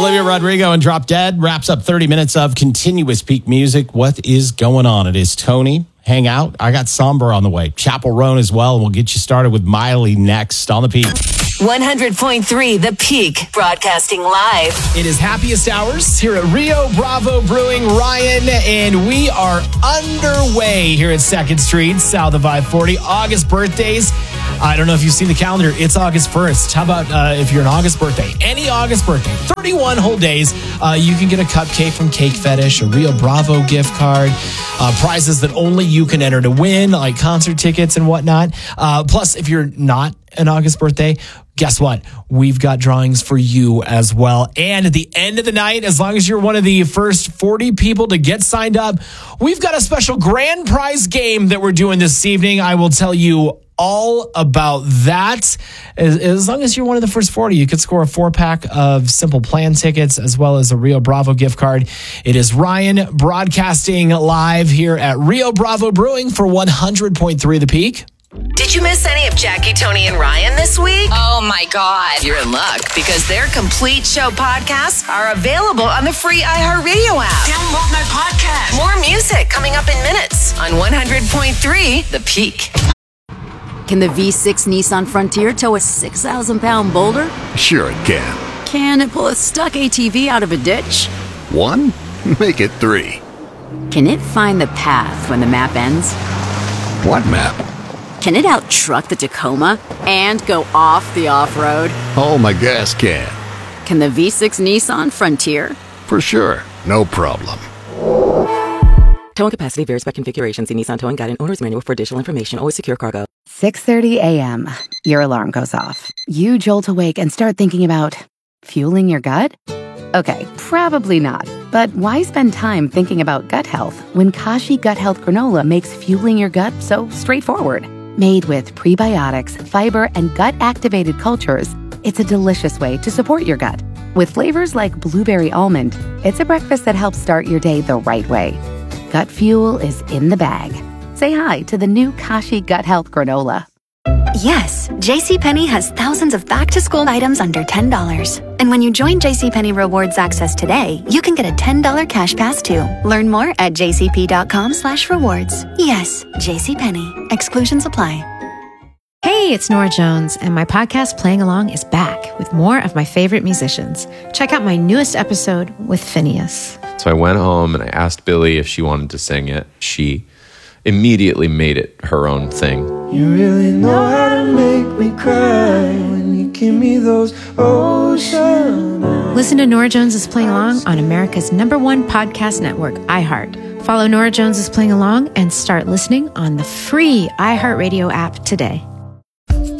Olivia Rodrigo and Drop Dead wraps up 30 minutes of continuous peak music. What is going on? It is Tony. Hang out. I got Somber on the way. Chapel Roan as well. And we'll get you started with Miley next on the Peak. 100.3 The Peak, broadcasting live. It is happiest hours here at Rio Bravo Brewing, Ryan, and we are underway here at 2nd Street, south of I-40. August birthdays. I don't know if you've seen the calendar. It's August 1st. How about if you're an August birthday? Any August birthday, 31 whole days, you can get a cupcake from Cake Fetish, a Rio Bravo gift card, prizes that only you can enter to win, like concert tickets and whatnot. Plus, if you're not an August birthday, guess what? We've got drawings for you as well. And at the end of the night, as long as you're one of the first 40 people to get signed up, we've got a special grand prize game that we're doing this evening. I will tell you all about that. As long as you're one of the first 40, you could score a 4-pack of Simple Plan tickets as well as a Rio Bravo gift card. It is Ryan broadcasting live here at Rio Bravo Brewing for 100.3 The Peak. Did you miss any of Jackie, Tony, and Ryan this week? Oh my God. You're in luck because their complete show podcasts are available on the free iHeartRadio app. Download my podcast. More music coming up in minutes on 100.3 The Peak. Can the V6 Nissan Frontier tow a 6,000-pound boulder? Sure it can. Can it pull a stuck ATV out of a ditch? 1? Make it 3. Can it find the path when the map ends? What map? Can it out-truck the Tacoma and go off the off-road? Oh, my gas can. Can the V6 Nissan Frontier? For sure. No problem. Towing capacity varies by configuration. See Nissan Towing Guide and Owner's Manual for additional information. Always secure cargo. 6:30 a.m. Your alarm goes off. You jolt awake and start thinking about fueling your gut? Okay, probably not. But why spend time thinking about gut health when Kashi Gut Health Granola makes fueling your gut so straightforward? Made with prebiotics, fiber, and gut-activated cultures, it's a delicious way to support your gut. With flavors like blueberry almond, it's a breakfast that helps start your day the right way. Gut fuel is in the bag. Say hi to the new Kashi Gut Health Granola. Yes, JCPenney has thousands of back-to-school items under $10. And when you join JCPenney Rewards Access today, you can get a $10 cash pass too. Learn more at jcp.com/rewards. Yes, JCPenney. Exclusions apply. Hey, it's Nora Jones, and my podcast Playing Along is back with more of my favorite musicians. Check out my newest episode with Phineas. So I went home and I asked Billy if she wanted to sing it. She immediately made it her own thing. You really know how to make me cry when you give me those ocean eyes. Listen to Nora Jones is Playing Along on America's #1 podcast network, iHeart. Follow Nora Jones is Playing Along and start listening on the free iHeartRadio app today.